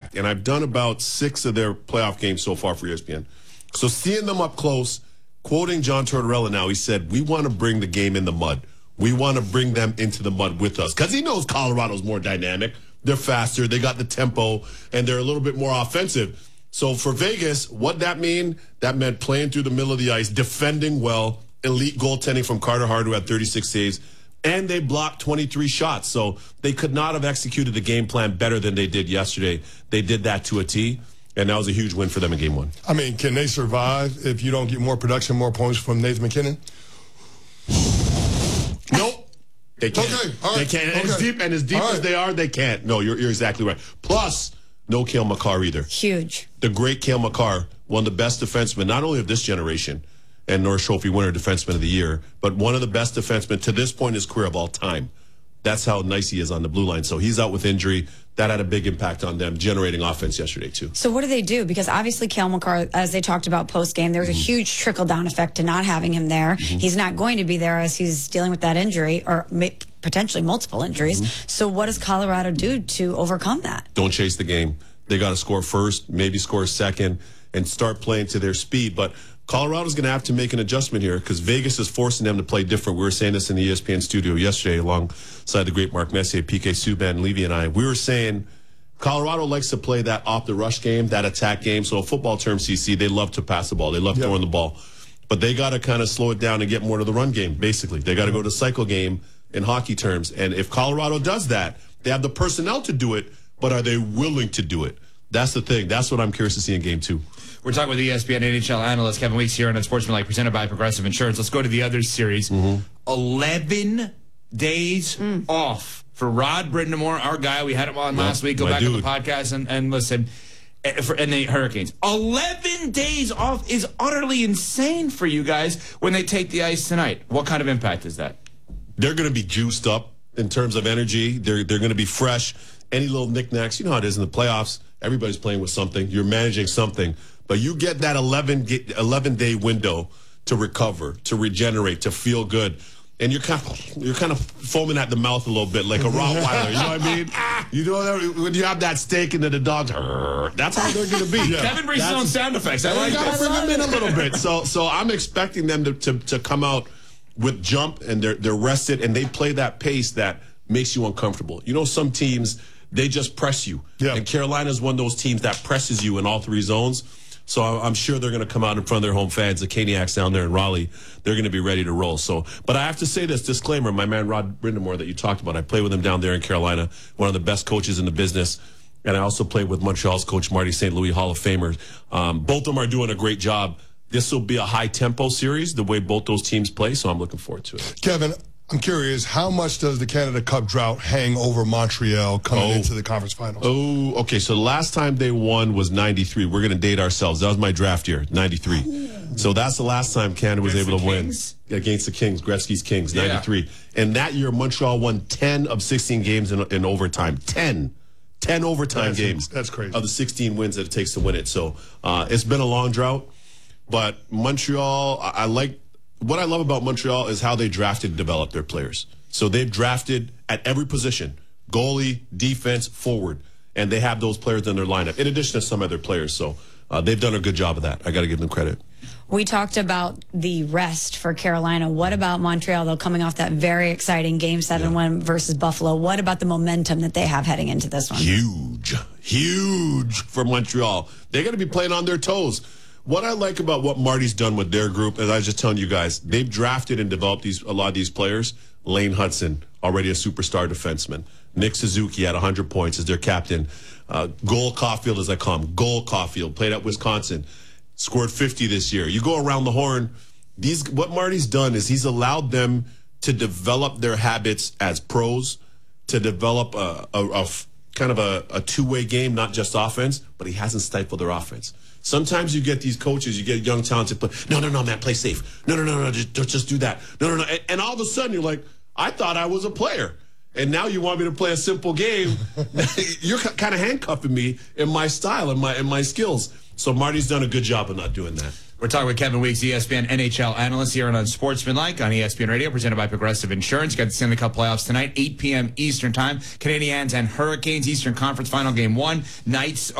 And I've done about 6 of their playoff games so far for ESPN. So seeing them up close, quoting John Tortorella now, he said, we want to bring the game in the mud. We want to bring them into the mud with us. Because he knows Colorado's more dynamic. They're faster. They got the tempo. And they're a little bit more offensive. So for Vegas, what that mean? That meant playing through the middle of the ice, defending well, elite goaltending from Carter Hart, who had 36 saves. And they blocked 23 shots. So they could not have executed the game plan better than they did yesterday. They did that to a T. And that was a huge win for them in game 1. I mean, can they survive if you don't get more production, more points from Nathan McKinnon? Nope. They can't. Okay, all right. They can't. Okay. As deep as they are, they can't. No, you're exactly right. Plus, no Cale Makar either. Huge. The great Cale Makar, one of the best defensemen, not only of this generation, and Norris Trophy winner defenseman of the year, but one of the best defensemen to this point in his career of all time. That's how nice he is on the blue line. So he's out with injury. That had a big impact on them, generating offense yesterday, too. So what do they do? Because obviously Cale Makar, as they talked about post-game, there's a huge trickle-down effect to not having him there. He's not going to be there as he's dealing with that injury, or potentially multiple injuries. So what does Colorado do to overcome that? Don't chase the game. They got to score first, maybe score second, and start playing to their speed. But Colorado's going to have to make an adjustment here because Vegas is forcing them to play different. We were saying this in the ESPN studio yesterday alongside the great Mark Messier, PK Subban, Levy, and I. We were saying Colorado likes to play that off-the-rush game, that attack game. So a football term, CC, they love to pass the ball. They love throwing the ball. But they got to kind of slow it down and get more to the run game, basically. They got to go to cycle game in hockey terms. And if Colorado does that, they have the personnel to do it, but are they willing to do it? That's the thing. That's what I'm curious to see in game 2. We're talking with ESPN NHL analyst Kevin Weeks here on Sportsmanlike, presented by Progressive Insurance. Let's go to the other series. 11 days off for Rod Brindamore, our guy. We had him on last week. Go back to the podcast and listen. And the Hurricanes. 11 days off is utterly insane for you guys when they take the ice tonight. What kind of impact is that? They're going to be juiced up in terms of energy. They're going to be fresh. Any little knickknacks, you know how it is in the playoffs. Everybody's playing with something. You're managing something. But you get that 11-day window to recover, to regenerate, to feel good. And you're kind of foaming at the mouth a little bit like a Rottweiler. You know what I mean? You know, when you have that steak and then the dogs, that's how they're going to be. Kevin brings his own sound effects. I like got to bring them in a little bit. So I'm expecting them to come out with jump, and they're rested, and they play that pace that makes you uncomfortable. You know, some teams, they just press you. Yeah. And Carolina's one of those teams that presses you in all 3 zones. So I'm sure they're going to come out in front of their home fans, the Caniacs down there in Raleigh. They're going to be ready to roll. So, but I have to say this disclaimer, my man Rod Brindamore that you talked about, I play with him down there in Carolina, one of the best coaches in the business. And I also played with Montreal's coach, Marty St. Louis, Hall of Famer. Both of them are doing a great job. This will be a high-tempo series, the way both those teams play, so I'm looking forward to it. Kevin, I'm curious, how much does the Canada Cup drought hang over Montreal coming into the conference finals? Oh, okay. So the last time they won was 93. We're going to date ourselves. That was my draft year, 93. Ooh. So that's the last time Canada was able to win against the Kings, Gretzky's Kings, 93. And that year, Montreal won 10 of 16 games in overtime. 10 overtime games. That's crazy. Of the 16 wins that it takes to win it. So it's been a long drought. But Montreal, what I love about Montreal is how they drafted and developed their players. So they've drafted at every position, goalie, defense, forward, and they have those players in their lineup, in addition to some other players. So they've done a good job of that. I got to give them credit. We talked about the rest for Carolina. What about Montreal, though, coming off that very exciting Game 7 win versus Buffalo? What about the momentum that they have heading into this one? Huge for Montreal. They're going to be playing on their toes. What I like about what Marty's done with their group, as I was just telling you guys, they've drafted and developed a lot of these players. Lane Hudson, already a superstar defenseman. Nick Suzuki at 100 points as their captain. Goal Caulfield, as I call him. Goal Caulfield, played at Wisconsin. Scored 50 this year. You go around the horn. What Marty's done is he's allowed them to develop their habits as pros, to develop a kind of a two-way game, not just offense, but he hasn't stifled their offense. Sometimes you get these coaches, you get young, talented players. No, man, play safe. No, just do that. No. And all of a sudden, you're like, I thought I was a player. And now you want me to play a simple game. You're kind of handcuffing me in my style and my skills. So Marty's done a good job of not doing that. We're talking with Kevin Weeks, ESPN NHL analyst here on Sportsmanlike on ESPN Radio, presented by Progressive Insurance. Got the Stanley Cup playoffs tonight, 8 p.m. Eastern Time. Canadiens and Hurricanes, Eastern Conference Final Game 1. Knights